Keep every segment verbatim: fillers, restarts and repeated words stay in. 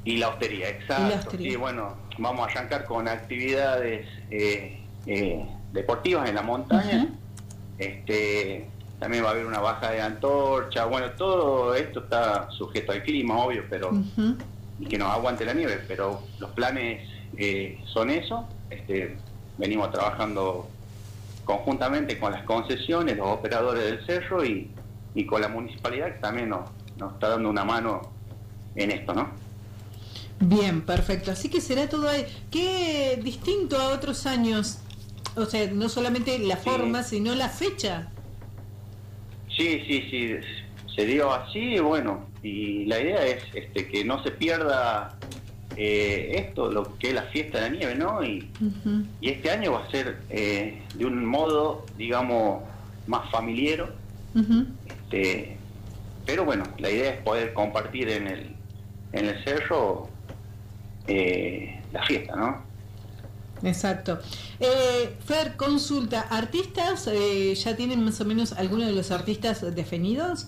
Y la hostería, exacto. La hostería. Sí, bueno, vamos a arrancar con actividades eh, eh, deportivas en la montaña. Uh-huh. Este, también va a haber una baja de antorcha. Bueno, todo esto está sujeto al clima, obvio, pero Uh-huh. y que nos aguante la nieve. Pero los planes eh, son eso. Este, venimos trabajando conjuntamente con las concesiones, los operadores del cerro y, y con la municipalidad, que también nos, nos está dando una mano en esto, ¿no? Bien, perfecto. Así que será todo ahí. Qué distinto a otros años. O sea, no solamente la Sí. forma, sino la fecha. Sí, sí, sí. Se dio así, bueno, y la idea es este, que no se pierda eh, esto, lo que es la fiesta de la nieve, ¿no? Y, Uh-huh. y este año va a ser eh, de un modo, digamos, más familiero. Uh-huh. Este, pero bueno, la idea es poder compartir en el, en el cerro eh, la fiesta, ¿no? Exacto. Eh, Fer, consulta, ¿artistas eh, ya tienen más o menos algunos de los artistas definidos?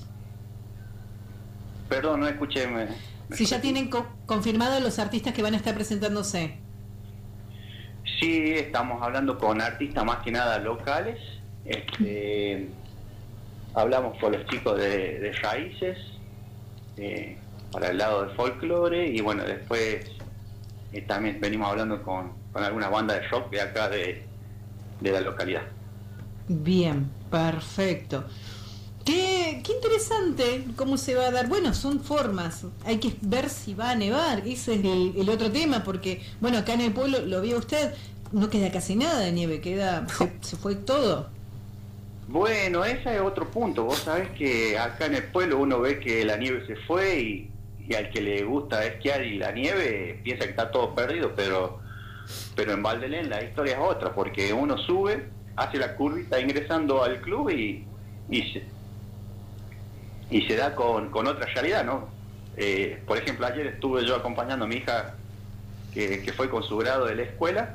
Perdón, no escuché. Me, me Si ya repetí. tienen co- confirmados los artistas que van a estar presentándose. Sí, estamos hablando con artistas más que nada locales. Este, hablamos con los chicos de, de Raíces, eh, para el lado del folclore, y bueno, después eh, también venimos hablando con, con alguna banda de rock de acá de, de la localidad. Bien, perfecto. Qué, qué interesante cómo se va a dar. Bueno, son formas. Hay que ver si va a nevar. Ese es el, el otro tema, porque, bueno, acá en el pueblo, lo vio usted, no queda casi nada de nieve, queda, se, se fue todo. Bueno, ese es otro punto. Vos sabés que acá en el pueblo uno ve que la nieve se fue y, y al que le gusta esquiar y la nieve piensa que está todo perdido, pero pero en Valdelén la historia es otra, porque uno sube, hace la curvita ingresando al club y, y, se, y se da con, con otra realidad, ¿no? Eh, por ejemplo, ayer estuve yo acompañando a mi hija que, que fue con su grado de la escuela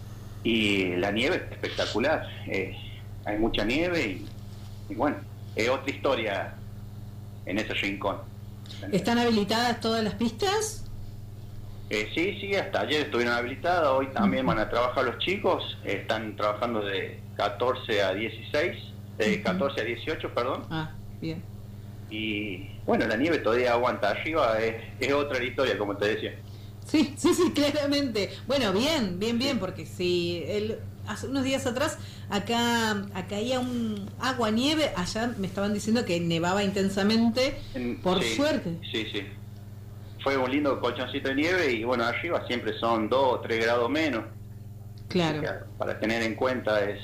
y la nieve es espectacular. Eh, hay mucha nieve y, y bueno, es otra historia en ese rincón. ¿Están habilitadas todas las pistas? Eh, sí, sí, hasta ayer estuvieron habilitadas, hoy también van a trabajar los chicos, eh, están trabajando de catorce a dieciséis, de Uh-huh. catorce a dieciocho, perdón, Ah, bien. y bueno, la nieve todavía aguanta arriba, es, es otra historia, como te decía. Sí, sí, sí, claramente. Bueno, bien, bien, bien, porque si el, hace unos días atrás acá, acá caía un agua nieve, allá me estaban diciendo que nevaba intensamente, En- por sí, suerte. Sí, sí. Fue un lindo colchoncito de nieve y bueno, arriba siempre son dos o tres grados menos. Claro. Así que, para tener en cuenta es...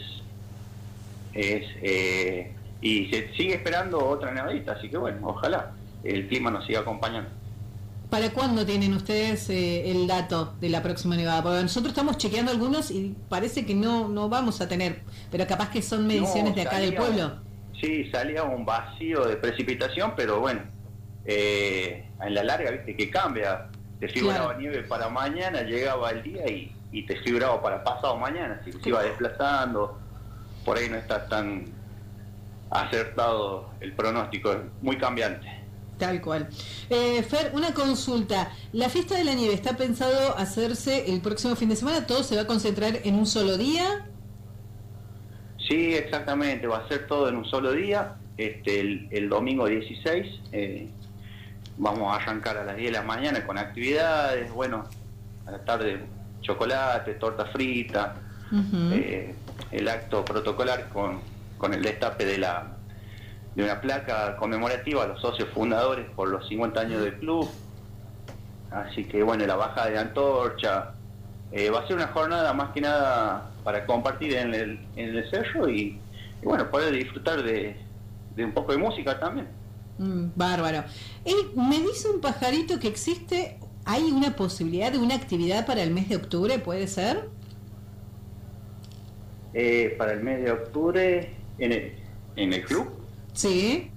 es eh, y se sigue esperando otra nevadita, así que bueno, ojalá el clima nos siga acompañando. ¿Para cuándo tienen ustedes eh, el dato de la próxima nevada? Porque nosotros estamos chequeando algunos y parece que no, no vamos a tener, pero capaz que son mediciones No, de acá salía, del pueblo. Sí, salía un vacío de precipitación, pero bueno, eh, en la larga, viste que cambia. Te figuraba Claro. nieve para mañana, llegaba el día y, y te figuraba para pasado mañana, así que se iba desplazando. Por ahí no está tan acertado el pronóstico, es muy cambiante. Tal cual. Eh, Fer, una consulta. ¿La fiesta de la nieve está pensado hacerse el próximo fin de semana? ¿Todo se va a concentrar en un solo día? Sí, exactamente, va a ser todo en un solo día. Este, el, el domingo dieciséis eh, vamos a arrancar a las diez de la mañana con actividades, bueno, a la tarde chocolate, torta frita, Uh-huh. eh, el acto protocolar con, con el destape de la de una placa conmemorativa a los socios fundadores por los cincuenta años del club. Así que bueno, la bajada de antorcha, eh, va a ser una jornada más que nada para compartir en el, en el cerro y, y bueno, poder disfrutar de, de un poco de música también. Mm, bárbaro. Eh, me dice un pajarito que existe, hay una posibilidad de una actividad para el mes de octubre, ¿puede ser? Eh, para el mes de octubre, en el, en el club. Sí.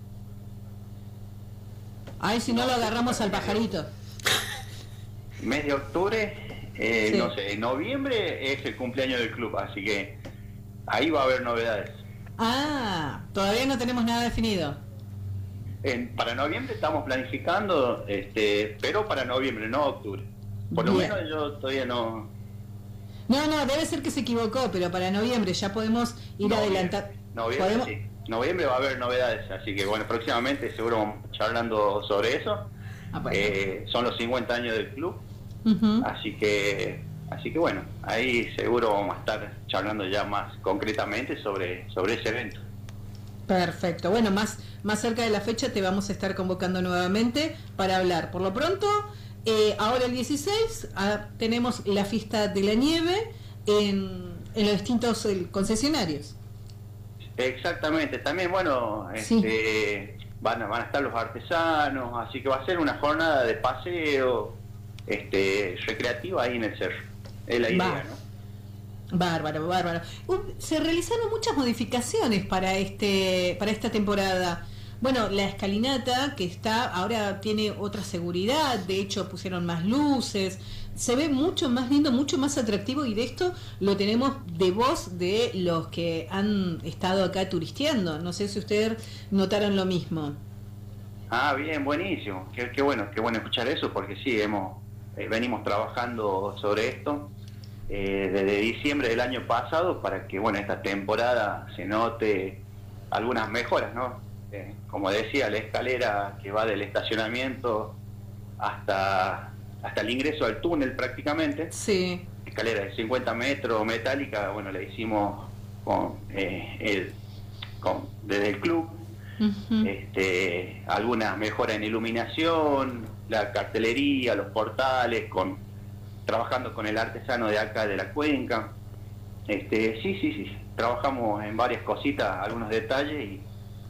Ay, si no lo agarramos al pajarito. Mes de octubre, eh, Sí. no sé, en noviembre es el cumpleaños del club, así que ahí va a haber novedades. Ah, todavía no tenemos nada definido. en, para noviembre estamos planificando, este, pero para noviembre, no octubre. Por lo Bien. menos yo todavía no... No, no, debe ser que se equivocó, pero para noviembre ya podemos ir adelantando. Noviembre, ¿Podemos? sí. Noviembre va a haber novedades, así que bueno, próximamente seguro vamos a estar hablando sobre eso. Ah, bueno. Eh, son los cincuenta años del club, Ujú. así que así que bueno, ahí seguro vamos a estar charlando ya más concretamente sobre, sobre ese evento. Perfecto. Bueno, más, más cerca de la fecha te vamos a estar convocando nuevamente para hablar. Por lo pronto, eh, ahora el dieciséis ah, tenemos la fiesta de la nieve en, en los distintos eh, concesionarios. Exactamente, también bueno, Sí. este, van, a, van a estar los artesanos, así que va a ser una jornada de paseo este, recreativa ahí en el cerro, es la idea, Va. ¿no? Bárbaro, bárbaro. Uh, se realizaron muchas modificaciones para este para esta temporada. Bueno, la escalinata que está ahora tiene otra seguridad, de hecho pusieron más luces, se ve mucho más lindo, mucho más atractivo y de esto lo tenemos de voz de los que han estado acá turisteando. No sé si ustedes notaron lo mismo. Ah, bien, buenísimo, qué, qué bueno, qué bueno escuchar eso, porque sí, hemos eh, venimos trabajando sobre esto eh, desde diciembre del año pasado para que bueno esta temporada se note algunas mejoras, ¿no? Eh, como decía, la escalera que va del estacionamiento hasta hasta el ingreso al túnel prácticamente, Sí. escalera de cincuenta metros metálica, bueno, la hicimos con, eh, el, con desde el club. Ujú. Este, algunas mejoras en iluminación, la cartelería, los portales, con trabajando con el artesano de acá de la cuenca. Este, sí, sí, sí, trabajamos en varias cositas, algunos detalles y,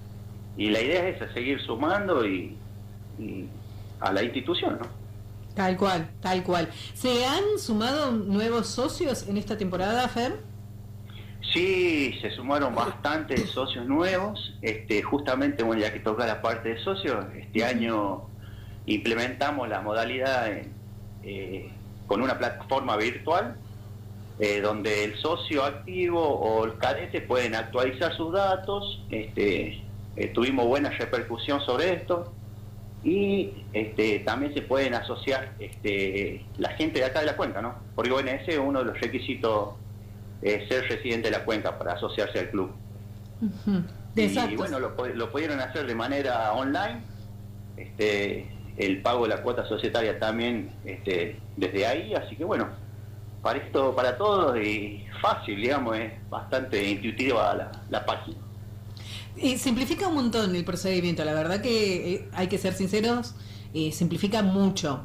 y la idea es esa, seguir sumando y, y a la institución, ¿no? Tal cual, tal cual. ¿Se han sumado nuevos socios en esta temporada, Fer? Sí, se sumaron bastantes socios nuevos. Este, justamente, bueno, ya que toca la parte de socios, este año implementamos la modalidad en, eh, con una plataforma virtual eh, donde el socio activo o el cadete pueden actualizar sus datos. Este, eh, tuvimos buena repercusión sobre esto y este, también se pueden asociar este, la gente de acá de la cuenca, ¿no? Porque bueno, ese es uno de los requisitos. Eh, ser residente de la cuenca para asociarse al club. Ujú. Y, Exacto. y bueno, lo, lo pudieron hacer de manera online, este, el pago de la cuota societaria también este, desde ahí, así que bueno, para esto, para todos y fácil, digamos, es bastante intuitiva la, la página. Eh, simplifica un montón el procedimiento, la verdad que eh, hay que ser sinceros, eh, simplifica mucho.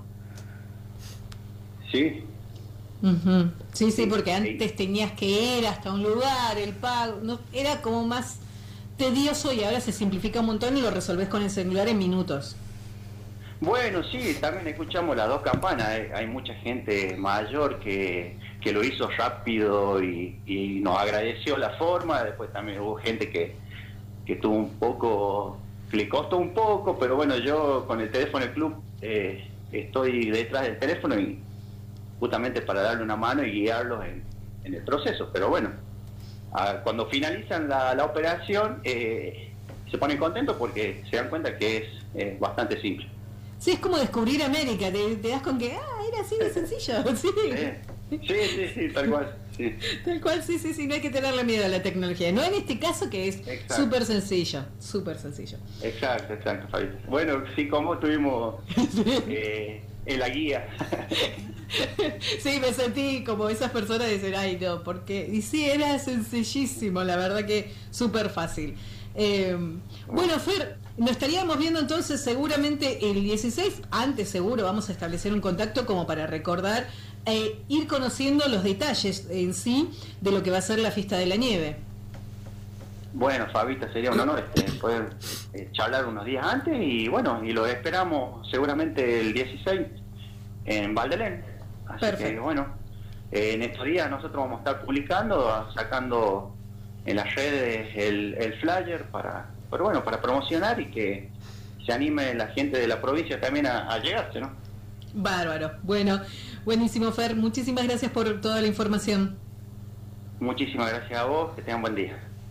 ¿Sí? Ujú. Sí, sí, Sí, porque sí. antes tenías que ir hasta un lugar, el pago, no, era como más tedioso y ahora se simplifica un montón y lo resolvés con el celular en minutos. Bueno, sí, también escuchamos las dos campanas. eh, Hay mucha gente mayor que, que lo hizo rápido y, y nos agradeció la forma. Después también hubo gente que, que tuvo un poco, que le costó un poco, pero bueno, yo con el teléfono del club eh, estoy detrás del teléfono y justamente para darle una mano y guiarlos en, en el proceso. Pero bueno, a, cuando finalizan la, la operación eh, se ponen contentos porque se dan cuenta que es eh, bastante simple. Sí, es como descubrir América, te, te das con que, ah, era así de sencillo, sí. Eh, Sí, sí, sí, tal cual. Sí. Tal cual, sí, sí, sí, no hay que tenerle miedo a la tecnología. No en este caso que es Exacto. súper sencillo, súper sencillo. Exacto, exacto, Fabio. Bueno, sí, como estuvimos eh, en la guía. Sí, me sentí como esas personas de decir, ay no, porque y sí, era sencillísimo, la verdad que súper fácil. Eh, bueno, Fer, nos estaríamos viendo entonces seguramente el dieciséis, antes seguro vamos a establecer un contacto como para recordar, eh, ir conociendo los detalles en sí de lo que va a ser la fiesta de la nieve. Bueno, Fabita, sería un honor este, poder eh, charlar unos días antes y bueno, y lo esperamos seguramente el dieciséis en Valdelén. Así Perfecto. que bueno, eh, en estos días nosotros vamos a estar publicando, sacando en las redes el, el flyer para, pero bueno, para promocionar y que se anime la gente de la provincia también a, a llegarse, ¿no? Bárbaro. Bueno, buenísimo, Fer. Muchísimas gracias por toda la información. Muchísimas gracias a vos, que tengan buen día.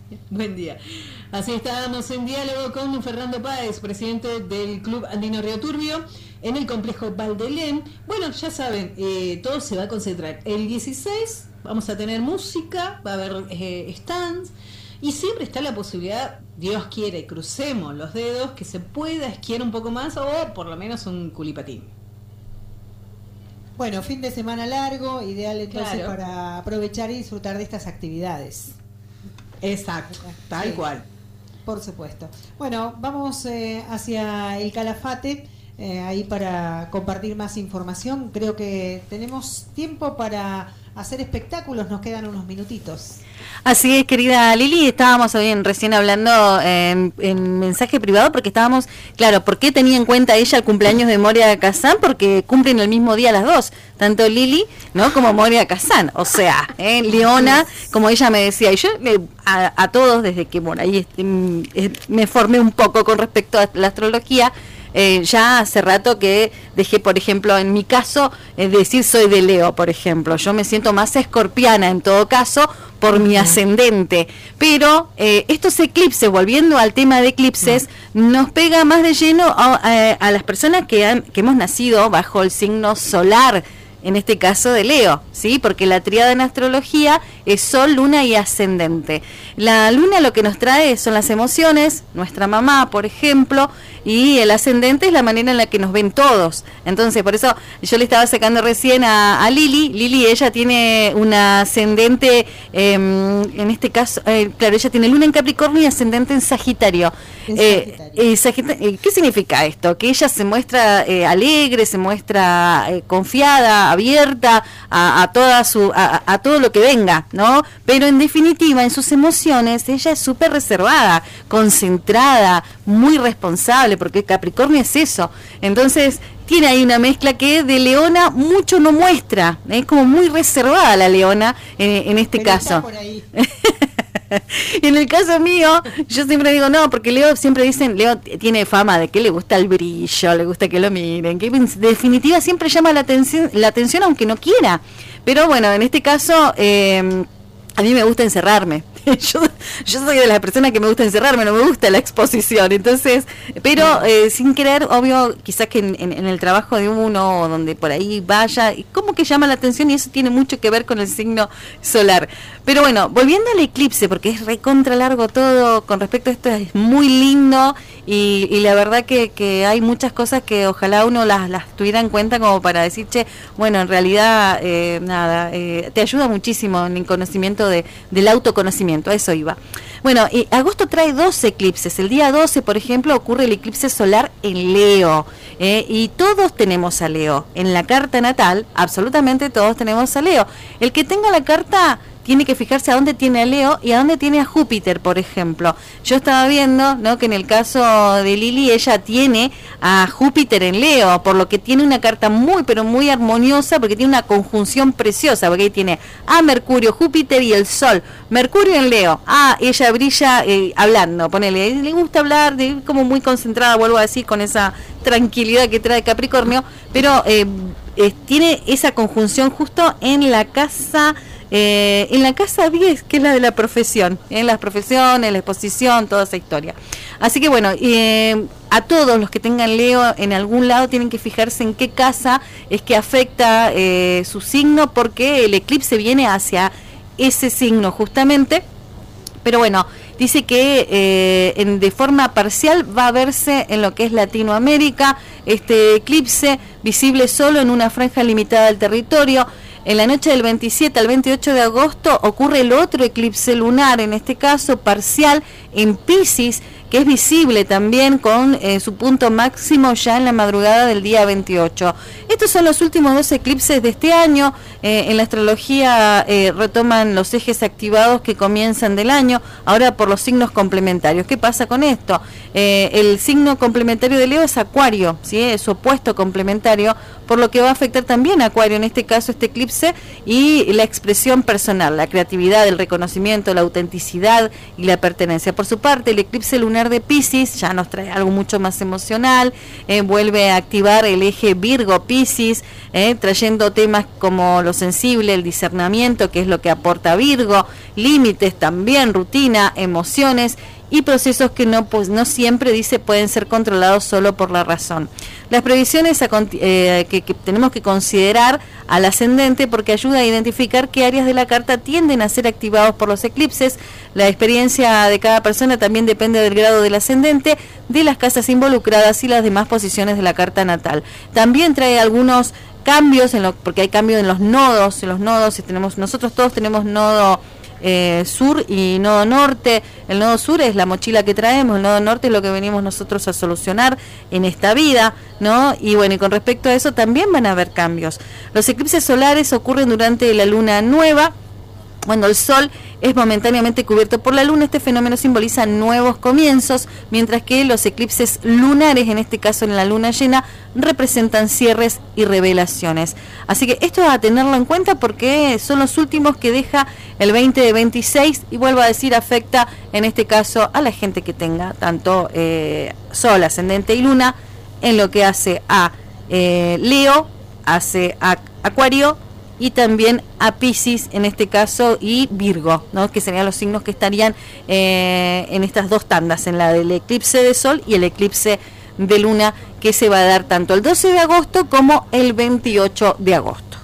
Buen día. Así estábamos en diálogo con Fernando Páez, presidente del Club Andino Río Turbio, en el complejo Valdelén. Bueno, ya saben, eh, todo se va a concentrar. El dieciséis vamos a tener música, va a haber eh, stands, y siempre está la posibilidad, Dios quiere, crucemos los dedos, que se pueda esquiar un poco más o por lo menos un culipatín. Bueno, fin de semana largo, ideal entonces Claro. para aprovechar y disfrutar de estas actividades. Exacto, tal Sí. cual. Por supuesto. Bueno, vamos eh, hacia el Calafate, eh, ahí para compartir más información. Creo que tenemos tiempo para hacer espectáculos, nos quedan unos minutitos. Así es, querida Lili, estábamos hoy en- recién hablando en, en mensaje privado porque estábamos, claro, ¿por qué tenía en cuenta ella el cumpleaños de Moria Kazan? Porque cumplen el mismo día las dos, tanto Lili, ¿no?, como Moria Kazan, o sea, ¿eh? Leona, como ella me decía, y yo le- a, a todos desde que, bueno, ahí este, mm, eh, me formé un poco con respecto a la astrología. Eh, ya hace rato que dejé, por ejemplo, en mi caso, eh, decir soy de Leo, por ejemplo. Yo me siento más escorpiana en todo caso por mi ascendente. Pero eh, estos eclipses, volviendo al tema de eclipses, nos pega más de lleno a, a- a las personas que, han- que hemos nacido bajo el signo solar, en este caso de Leo, ¿sí? Porque la tríada en astrología es Sol, Luna y Ascendente. La Luna lo que nos trae son las emociones, nuestra mamá, por ejemplo, y el Ascendente es la manera en la que nos ven todos. Entonces, por eso yo le estaba sacando recién a, a Lili. Lili, ella tiene una Ascendente, eh, en este caso, eh, claro, ella tiene Luna en Capricornio y Ascendente en Sagitario. En Eh, Sagitario. eh, Sagita- eh, ¿Qué significa esto? Que ella se muestra eh, alegre, se muestra eh, confiada, abierta a, a toda su a, a todo lo que venga, ¿no? Pero en definitiva, en sus emociones, ella es súper reservada, concentrada, muy responsable, porque Capricornio es eso. Entonces, tiene ahí una mezcla que de Leona mucho no muestra, es como muy reservada la Leona eh, en este Pero está caso. por ahí. Y en el caso mío, yo siempre digo no, porque Leo, siempre dicen, Leo t- tiene fama de que le gusta el brillo, le gusta que lo miren, que en definitiva siempre llama la atención, la atención aunque no quiera. Pero bueno, en este caso, eh, a mí me gusta encerrarme. Yo, yo soy de las personas que me gusta encerrarme, no me gusta la exposición. Entonces, pero eh, sin querer, obvio, quizás que en, en- en el trabajo de uno, o donde por ahí vaya, y como que llama la atención y eso tiene mucho que ver con el signo solar. Pero bueno, volviendo al eclipse, porque es recontra largo todo con respecto a esto, es muy lindo y, y la verdad que, que hay muchas cosas que ojalá uno las, las tuviera en cuenta como para decir, che, bueno, en realidad, eh, nada, eh, te ayuda muchísimo en el conocimiento de, del autoconocimiento, a eso iba. Bueno, y agosto trae dos eclipses. El día doce, por ejemplo, ocurre el eclipse solar en Leo. eh, y todos tenemos a Leo. En la carta natal, absolutamente todos tenemos a Leo. El que tenga la carta tiene que fijarse a dónde tiene a Leo y a dónde tiene a Júpiter, por ejemplo. Yo estaba viendo, ¿no?, que en el caso de Lili, ella tiene a Júpiter en Leo, por lo que tiene una carta muy, pero muy armoniosa, porque tiene una conjunción preciosa, porque ahí tiene a Mercurio, Júpiter y el Sol. Mercurio en Leo. Ah, ella brilla eh, hablando, ponele, le gusta hablar, de, como muy concentrada, vuelvo a decir, con esa tranquilidad que trae Capricornio, pero eh, eh, tiene esa conjunción justo en la casa... Eh, en la casa diez, que es la de la profesión, en las profesiones, la exposición, toda esa historia. Así que bueno, eh, a todos los que tengan Leo en algún lado tienen que fijarse en qué casa es que afecta eh, su signo, porque el eclipse viene hacia ese signo justamente. Pero bueno, dice que eh, en, de forma parcial va a verse en lo que es Latinoamérica este eclipse, visible solo en una franja limitada del territorio. En la noche del veintisiete al veintiocho de agosto ocurre el otro eclipse lunar, en este caso parcial, en Piscis, que es visible también con eh, su punto máximo ya en la madrugada del día veintiocho. Estos son los últimos dos eclipses de este año. Eh, en la astrología eh, retoman los ejes activados que comienzan del año, ahora por los signos complementarios. ¿Qué pasa con esto? Eh, el signo complementario de Leo es Acuario, ¿sí? Es su opuesto complementario, por lo que va a afectar también a Acuario, en este caso este eclipse, y la expresión personal, la creatividad, el reconocimiento, la autenticidad y la pertenencia. Por su parte, el eclipse lunar de Piscis ya nos trae algo mucho más emocional, eh, vuelve a activar el eje Virgo-Piscis, eh, trayendo temas como lo sensible, el discernimiento, que es lo que aporta Virgo, límites también, rutina, emociones y procesos que no, pues, no siempre, dice, pueden ser controlados solo por la razón. Las previsiones a, eh, que, que tenemos que considerar al ascendente porque ayuda a identificar qué áreas de la carta tienden a ser activados por los eclipses. La experiencia de cada persona también depende del grado del ascendente, de las casas involucradas y las demás posiciones de la carta natal. También trae algunos cambios, en lo, porque hay cambios en los nodos, en los nodos tenemos, nosotros todos tenemos nodo Eh, sur y nodo norte. El nodo sur es la mochila que traemos, el nodo norte es lo que venimos nosotros a solucionar en esta vida, ¿no? Y bueno, y con respecto a eso también van a haber cambios. Los eclipses solares ocurren durante la luna nueva, cuando el sol es momentáneamente cubierto por la luna. Este fenómeno simboliza nuevos comienzos, mientras que los eclipses lunares, en este caso en la luna llena, representan cierres y revelaciones. Así que esto a tenerlo en cuenta porque son los últimos que deja el veinte veintiséis y vuelvo a decir, afecta en este caso a la gente que tenga tanto eh, sol, ascendente y luna, en lo que hace a eh, Leo, hace a Acuario y también a Piscis en este caso y Virgo, ¿no? Que serían los signos que estarían eh, en estas dos tandas, en la del eclipse de sol y el eclipse de luna, que se va a dar tanto el doce de agosto como el veintiocho de agosto.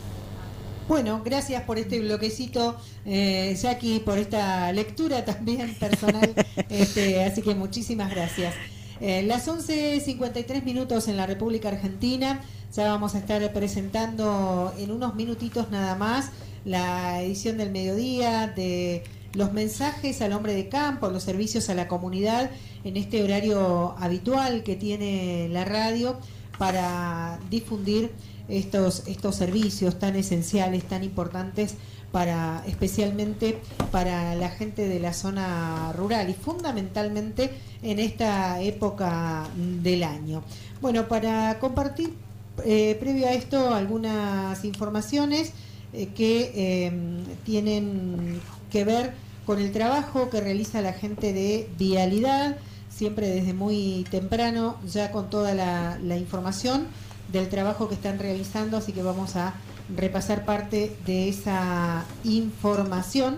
Bueno, gracias por este bloquecito, eh, Jackie, por esta lectura también personal, este, así que muchísimas gracias. Eh, las once cincuenta y tres minutos en la República Argentina. Ya vamos a estar presentando en unos minutitos nada más la edición del mediodía de los mensajes al hombre de campo, los servicios a la comunidad en este horario habitual que tiene la radio para difundir estos, estos servicios tan esenciales, tan importantes para, especialmente para la gente de la zona rural y fundamentalmente en esta época del año. Bueno, para compartir Eh, previo a esto, algunas informaciones eh, que eh, tienen que ver con el trabajo que realiza la gente de Vialidad, siempre desde muy temprano, ya con toda la, la información del trabajo que están realizando, así que vamos a repasar parte de esa información.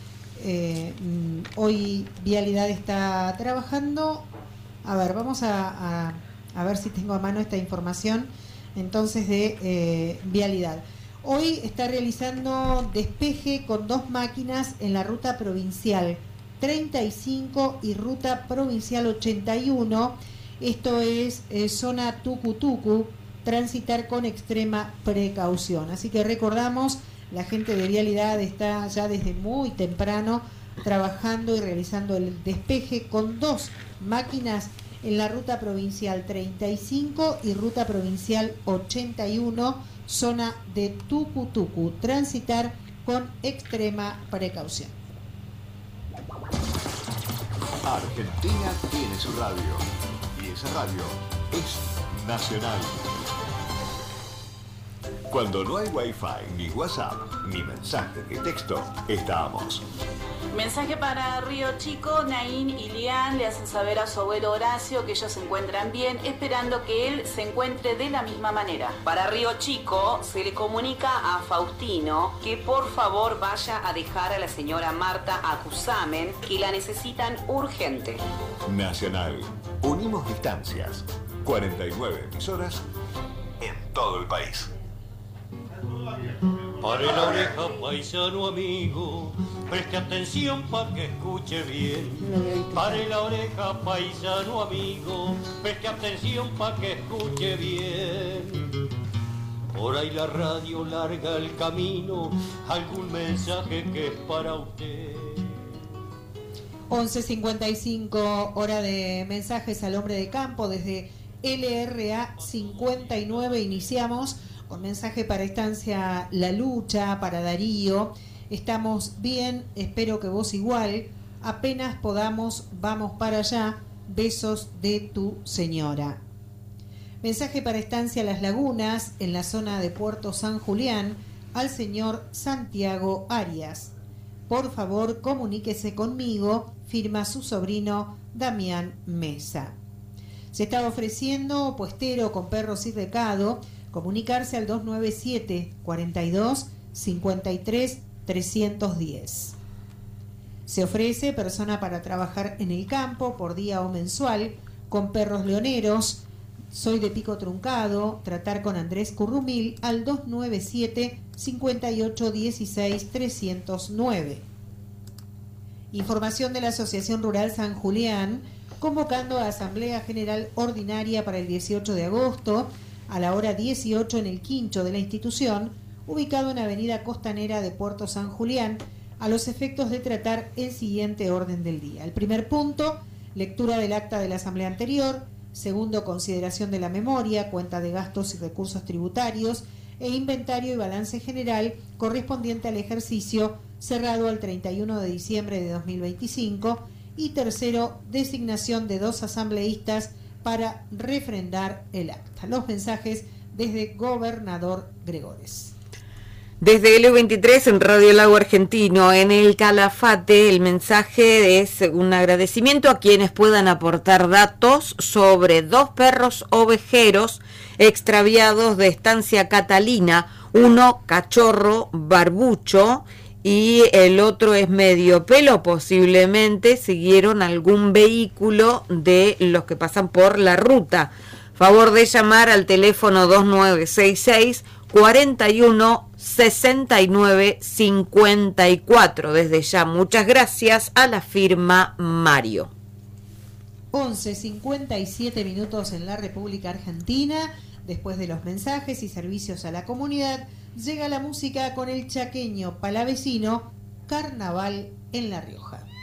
Eh, hoy Vialidad está trabajando, a ver, vamos a, a, a ver si tengo a mano esta información. Entonces de eh, Vialidad. Hoy está realizando despeje con dos máquinas en la ruta provincial treinta y cinco y ruta provincial ochenta y uno. Esto es eh, zona Tucutucu, transitar con extrema precaución. Así que recordamos, la gente de Vialidad está ya desde muy temprano trabajando y realizando el despeje con dos máquinas en la ruta provincial treinta y cinco y ruta provincial ochenta y uno, zona de Tucutucu, transitar con extrema precaución. Argentina tiene su radio y esa radio es nacional. Cuando no hay wifi, ni WhatsApp, ni mensaje de texto, estamos. Mensaje para Río Chico. Naín y Lian le hacen saber a su abuelo Horacio que ellos se encuentran bien, esperando que él se encuentre de la misma manera. Para Río Chico se le comunica a Faustino que por favor vaya a dejar a la señora Marta a Cusamen, que la necesitan urgente. Nacional. Unimos distancias. cuarenta y nueve emisoras en todo el país. Pare la oreja, paisano amigo, preste atención pa' que escuche bien. Pare la oreja, paisano amigo, preste atención pa' que escuche bien. Por ahí la radio larga el camino, algún mensaje que es para usted. once cincuenta y cinco, hora de mensajes al hombre de campo desde L R A cincuenta y nueve. Iniciamos con mensaje para Estancia La Lucha, para Darío. Estamos bien, espero que vos igual. Apenas podamos, vamos para allá. Besos de tu señora. Mensaje para Estancia Las Lagunas, en la zona de Puerto San Julián, al señor Santiago Arias. Por favor, comuníquese conmigo, firma su sobrino Damián Mesa. Se está ofreciendo puestero con perros y recado. Comunicarse al dos nueve siete, cuarenta y dos, cincuenta y tres, trescientos diez. Se ofrece persona para trabajar en el campo por día o mensual, con perros leoneros. Soy de Pico Truncado. Tratar con Andrés Currumil al dos nueve siete, cinco ocho uno seis, tres cero nueve. Información de la Asociación Rural San Julián, convocando a Asamblea General Ordinaria para el dieciocho de agosto a la hora dieciocho en el quincho de la institución, ubicado en Avenida Costanera de Puerto San Julián, a los efectos de tratar el siguiente orden del día. El primer punto, lectura del acta de la asamblea anterior. Segundo, consideración de la memoria, cuenta de gastos y recursos tributarios e inventario y balance general correspondiente al ejercicio cerrado al treinta y uno de diciembre de dos mil veinticinco. Y tercero, designación de dos asambleístas para refrendar el acta. Los mensajes desde Gobernador Gregores. Desde L veintitrés en Radio Lago Argentino, en el Calafate, el mensaje es un agradecimiento a quienes puedan aportar datos sobre dos perros ovejeros extraviados de Estancia Catalina, uno cachorro barbucho y el otro es medio pelo. Posiblemente siguieron algún vehículo de los que pasan por la ruta. Favor de llamar al teléfono dos nueve seis seis, cuarenta y uno, sesenta y nueve, cincuenta y cuatro. Desde ya, muchas gracias a la firma Mario. once cincuenta y siete minutos en la República Argentina. Después de los mensajes y servicios a la comunidad, llega la música con el chaqueño palavecino Carnaval en La Rioja.